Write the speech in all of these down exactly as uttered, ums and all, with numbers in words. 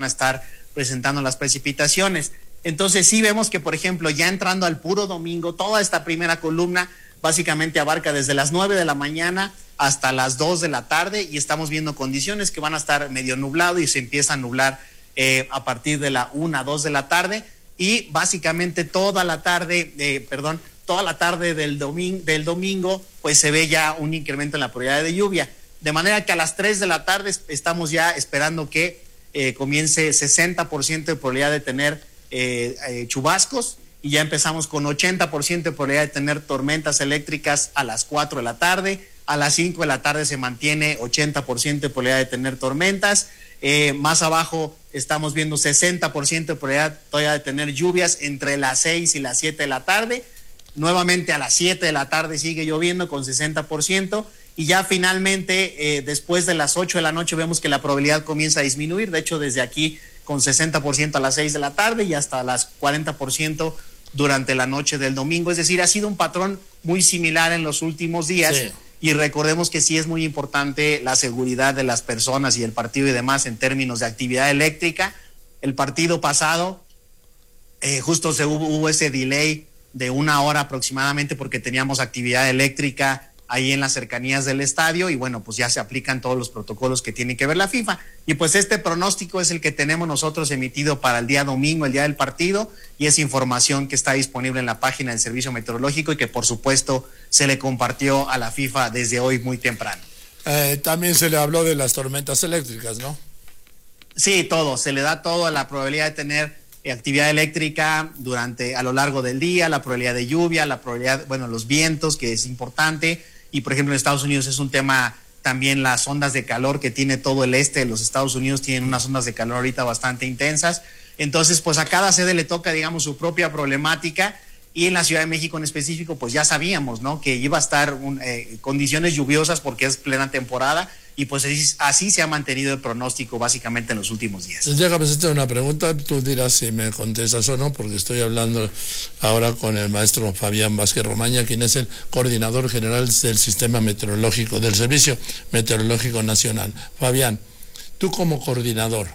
a estar presentando las precipitaciones. Entonces sí vemos que, por ejemplo, ya entrando al puro domingo, toda esta primera columna básicamente abarca desde las nueve de la mañana hasta las dos de la tarde, y estamos viendo condiciones que van a estar medio nublado y se empieza a nublar eh, a partir de la una, dos de la tarde, y básicamente toda la tarde, eh, perdón, toda la tarde del domingo, del domingo, pues se ve ya un incremento en la probabilidad de lluvia, de manera que a las tres de la tarde estamos ya esperando que eh, comience sesenta por ciento de probabilidad de tener eh, eh, chubascos, y ya empezamos con ochenta por ciento de probabilidad de tener tormentas eléctricas a las cuatro de la tarde, a las cinco de la tarde se mantiene ochenta por ciento de probabilidad de tener tormentas, eh, más abajo estamos viendo sesenta por ciento de probabilidad todavía de tener lluvias entre las seis y las siete de la tarde, nuevamente a las siete de la tarde sigue lloviendo con sesenta por ciento, y ya finalmente eh, después de las ocho de la noche vemos que la probabilidad comienza a disminuir, de hecho desde aquí con sesenta por ciento a las seis de la tarde y hasta las cuarenta por ciento durante la noche del domingo. Es decir, ha sido un patrón muy similar en los últimos días. Sí. Y recordemos que sí es muy importante la seguridad de las personas y el partido y demás en términos de actividad eléctrica. El partido pasado eh, justo se hubo, hubo ese delay de una hora aproximadamente porque teníamos actividad eléctrica ahí en las cercanías del estadio, y bueno, pues ya se aplican todos los protocolos que tiene que ver la FIFA, y pues este pronóstico es el que tenemos nosotros emitido para el día domingo, el día del partido, y es información que está disponible en la página del Servicio Meteorológico y que por supuesto se le compartió a la FIFA desde hoy muy temprano. Eh, también se le habló de las tormentas eléctricas, ¿no? Sí, todo, se le da todo a la probabilidad de tener eh, actividad eléctrica durante, a lo largo del día, la probabilidad de lluvia, la probabilidad, bueno, los vientos, que es importante. Y por ejemplo en Estados Unidos es un tema también las ondas de calor que tiene todo el este de los Estados Unidos, tienen unas ondas de calor ahorita bastante intensas. Entonces pues a cada sede le toca, digamos, su propia problemática, y en la Ciudad de México en específico pues ya sabíamos, ¿no?, que iba a estar un, eh, condiciones lluviosas porque es plena temporada, y pues así, así se ha mantenido el pronóstico básicamente en los últimos días. Déjame hacerte una pregunta, tú dirás si me contestas o no, porque estoy hablando ahora con el maestro Fabián Vázquez Romaña, quien es el coordinador general del Sistema Meteorológico, del Servicio Meteorológico Nacional. Fabián, tú como coordinador,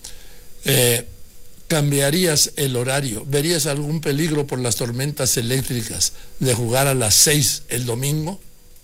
eh, ¿cambiarías el horario? ¿Verías algún peligro por las tormentas eléctricas de jugar a las seis el domingo?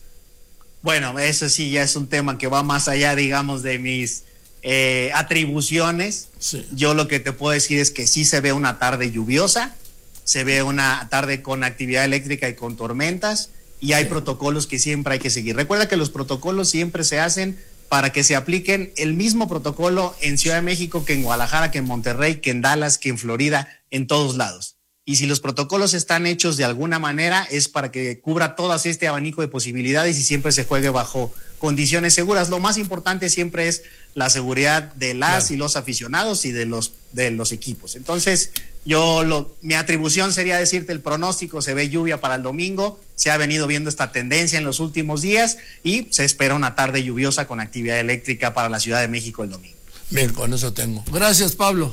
Bueno, eso sí ya es un tema que va más allá, digamos, de mis eh, atribuciones. Sí. Yo lo que te puedo decir es que sí se ve una tarde lluviosa, se ve una tarde con actividad eléctrica y con tormentas, y hay sí. protocolos que siempre hay que seguir. Recuerda que los protocolos siempre se hacen para que se apliquen el mismo protocolo en Ciudad de México que en Guadalajara, que en Monterrey, que en Dallas, que en Florida, en todos lados. Y si los protocolos están hechos de alguna manera es para que cubra todo este abanico de posibilidades y siempre se juegue bajo condiciones seguras. Lo más importante siempre es la seguridad de las claro. y los aficionados y de los de los equipos. Entonces, yo lo, mi atribución sería decirte el pronóstico, se ve lluvia para el domingo, se ha venido viendo esta tendencia en los últimos días y se espera una tarde lluviosa con actividad eléctrica para la Ciudad de México el domingo. Bien, con eso tengo. Gracias, Pablo.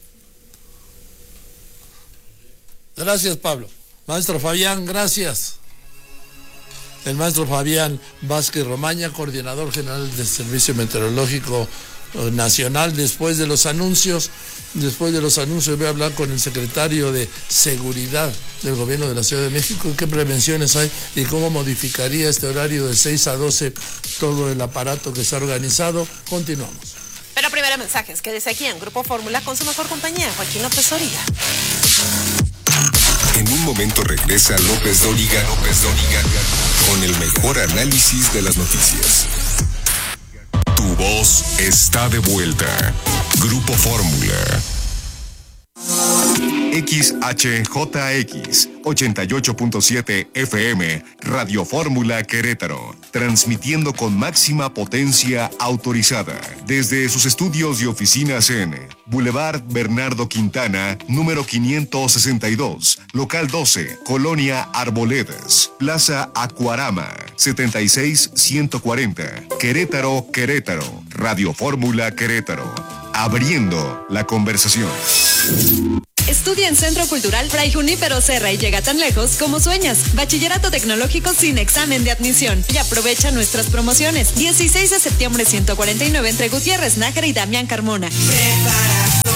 Gracias, Pablo. Maestro Fabián, gracias. El maestro Fabián Vázquez Romaña, coordinador general del Servicio Meteorológico Nacional. Después de los anuncios, después de los anuncios voy a hablar con el secretario de Seguridad del Gobierno de la Ciudad de México, qué prevenciones hay y cómo modificaría este horario de seis a doce todo el aparato que está organizado. Continuamos. Pero primero mensajes, quédese aquí en Grupo Fórmula con su mejor compañía, Joaquín López Dóriga. En un momento regresa López Dóriga, López Dóriga, con el mejor análisis de las noticias. Tu voz está de vuelta. Grupo Fórmula. X H J X ochenta y ocho punto siete F M, Radio Fórmula Querétaro, transmitiendo con máxima potencia autorizada desde sus estudios y oficinas en Boulevard Bernardo Quintana, número quinientos sesenta y dos, local doce, Colonia Arboledas, Plaza Acuarama, setenta y seis ciento cuarenta, Querétaro, Querétaro, Radio Fórmula Querétaro, abriendo la conversación. Estudia en Centro Cultural Fray Junípero Serra y llega tan lejos como sueñas. Bachillerato tecnológico sin examen de admisión. Y aprovecha nuestras promociones. dieciséis de septiembre ciento cuarenta y nueve entre Gutiérrez Nájera y Damián Carmona. Preparación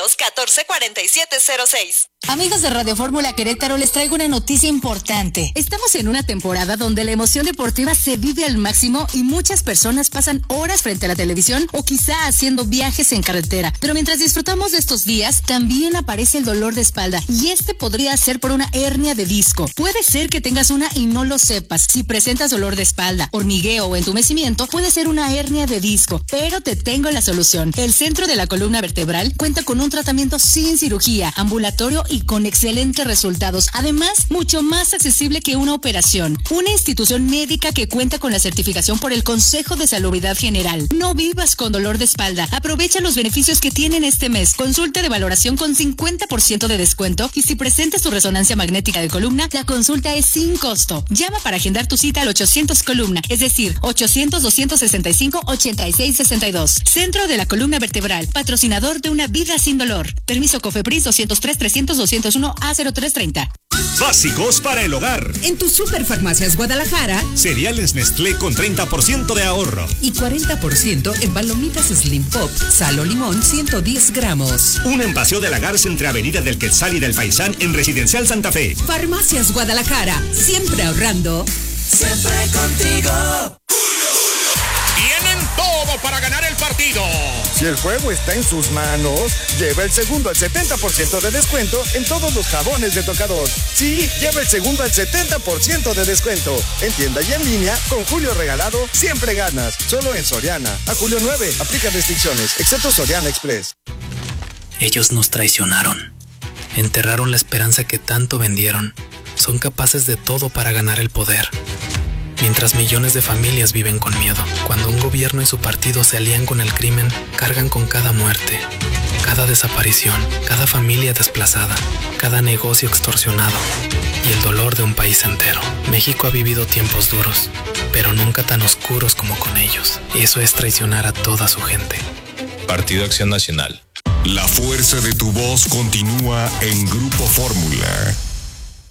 dos, catorce, cuarenta y siete cero seis. Amigos de Radio Fórmula Querétaro, les traigo una noticia importante. Estamos en una temporada donde la emoción deportiva se vive al máximo y muchas personas pasan horas frente a la televisión o quizá haciendo viajes en carretera. Pero mientras disfrutamos de estos días, también aparece el dolor de espalda y este podría ser por una hernia de disco. Puede ser que tengas una y no lo sepas. Si presentas dolor de espalda, hormigueo o entumecimiento, puede ser una hernia de disco, pero te tengo la solución. El Centro de la Columna Vertebral cuenta con un tratamiento sin cirugía, ambulatorio y con excelentes resultados. Además, mucho más accesible que una operación. Una institución médica que cuenta con la certificación por el Consejo de Salubridad General. No vivas con dolor de espalda. Aprovecha los beneficios que tienen este mes. Consulta de valoración con cincuenta por ciento de descuento y si presentas tu resonancia magnética de columna, la consulta es sin costo. Llama para agendar tu cita al ochocientos columna, es decir, ochocientos, doscientos sesenta y cinco, ochenta y seis sesenta y dos. Centro de la Columna Vertebral, patrocinador de una vida sin dolor. Permiso COFEPRIS doscientos tres, trescientos, doscientos uno A cero tres treinta. Básicos para el hogar. En tu Superfarmacias Guadalajara, cereales Nestlé con treinta por ciento de ahorro. Y cuarenta por ciento en palomitas Slim Pop, sal o limón, ciento diez gramos. Un en Paseo de la Garza entre Avenida del Quetzal y del Faisán en Residencial Santa Fe. Farmacias Guadalajara, siempre ahorrando. Siempre contigo. Tienen todo para ganar el partido. Si el juego está en sus manos, lleva el segundo al setenta por ciento de descuento en todos los jabones de tocador. Sí, lleva el segundo al setenta por ciento de descuento. En tienda y en línea, con Julio Regalado, siempre ganas. Solo en Soriana. A julio nueve, aplica restricciones, excepto Soriana Express. Ellos nos traicionaron. Enterraron la esperanza que tanto vendieron. Son capaces de todo para ganar el poder. Mientras millones de familias viven con miedo, cuando un gobierno y su partido se alían con el crimen, cargan con cada muerte, cada desaparición, cada familia desplazada, cada negocio extorsionado y el dolor de un país entero. México ha vivido tiempos duros, pero nunca tan oscuros como con ellos. Eso es traicionar a toda su gente. Partido Acción Nacional. La fuerza de tu voz continúa en Grupo Fórmula.